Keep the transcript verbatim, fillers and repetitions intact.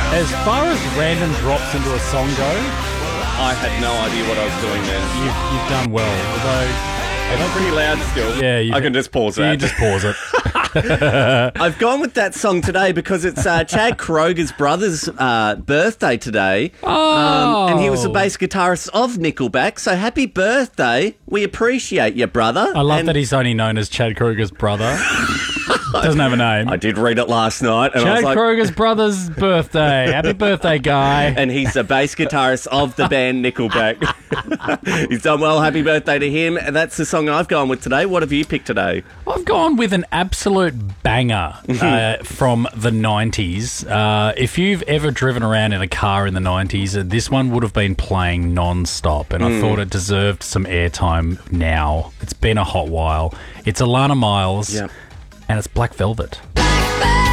As far as random drops into a song go, I had no idea what I was doing there. you've, you've done well. Although, It's pretty loud still. yeah, you I can just pause You that. just pause it. I've gone with that song today because it's uh, Chad Kroger's brother's uh, birthday today. Oh. Um, and he was the bass guitarist of Nickelback. So happy birthday. We appreciate you, brother. I love and that he's only known as Chad Kroger's brother. Doesn't have a name. I did read it last night. And I Chad was like, Kroger's brother's birthday. Happy birthday, guy. and he's the bass guitarist of the band Nickelback. He's done well. Happy birthday to him. And that's the song I've gone with today. What have you picked today? I've gone with an absolute banger uh, from the nineties. Uh, if you've ever driven around in a car in the nineties, uh, this one would have been playing non-stop, and I thought it deserved some airtime now. It's been a hot while. It's Alana Miles, Yep. and it's Black Velvet.